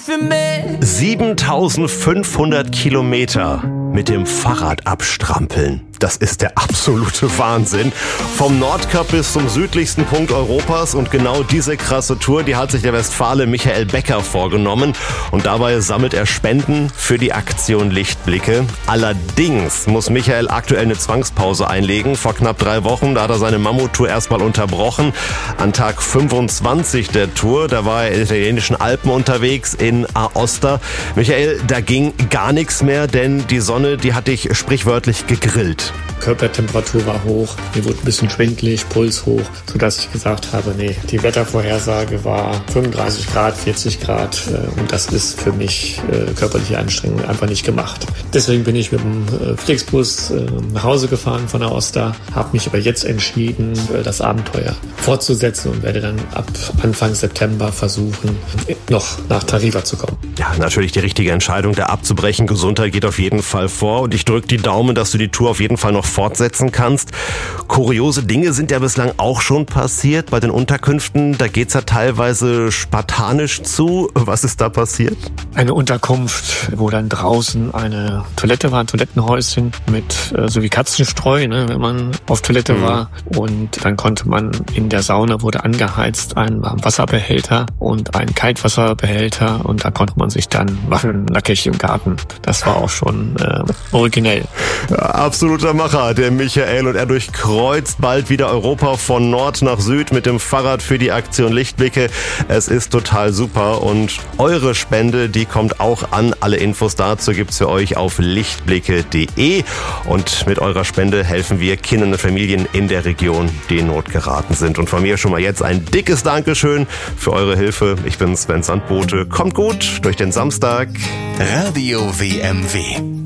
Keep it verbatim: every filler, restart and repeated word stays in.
für mich. siebentausendfünfhundert Kilometer mit dem Fahrrad abstrampeln. Das ist der absolute Wahnsinn. Vom Nordkap bis zum südlichsten Punkt Europas. Und genau diese krasse Tour, die hat sich der Westfale Michael Becker vorgenommen. Und dabei sammelt er Spenden für die Aktion Lichtblicke. Allerdings muss Michael aktuell eine Zwangspause einlegen. Vor knapp drei Wochen, da hat er seine Mammuttour erstmal unterbrochen. An Tag fünfundzwanzig der Tour, da war er in den italienischen Alpen unterwegs in Aosta. Michael, da ging gar nichts mehr, denn die Sonne, die hat dich sprichwörtlich gegrillt. Körpertemperatur war hoch, mir wurde ein bisschen schwindelig, Puls hoch, sodass ich gesagt habe, nee, die Wettervorhersage war fünfunddreißig Grad, vierzig Grad und das ist für mich körperliche Anstrengung einfach nicht gemacht. Deswegen bin ich mit dem Flixbus nach Hause gefahren von der Aosta, habe mich aber jetzt entschieden, das Abenteuer fortzusetzen und werde dann ab Anfang September versuchen, noch nach Tarifa zu kommen. Ja, natürlich die richtige Entscheidung, da abzubrechen. Gesundheit geht auf jeden Fall vor und ich drücke die Daumen, dass du die Tour auf jeden Fall noch fortsetzen kannst. Kuriose Dinge sind ja bislang auch schon passiert bei den Unterkünften. Da geht's ja teilweise spartanisch zu. Was ist da passiert? Eine Unterkunft, wo dann draußen eine Toilette war, ein Toilettenhäuschen mit äh, so wie Katzenstreu, ne, wenn man auf Toilette mhm. war. Und dann konnte man in der Sauna, wurde angeheizt, ein Warmwasserbehälter und ein Kaltwasserbehälter und da konnte man sich dann waschen, nackig im Garten. Das war auch schon äh, originell. Ja, absoluter Macher, der Michael, und er durchkreuzt bald wieder Europa von Nord nach Süd mit dem Fahrrad für die Aktion Lichtblicke. Es ist total super und eure Spende, die kommt auch an. Alle Infos dazu gibt's für euch auf lichtblicke punkt de und mit eurer Spende helfen wir Kindern und Familien in der Region, die in Not geraten sind. Und von mir schon mal jetzt ein dickes Dankeschön für eure Hilfe. Ich bin Sven Sandbote. Kommt gut durch den Samstag. Radio W M W.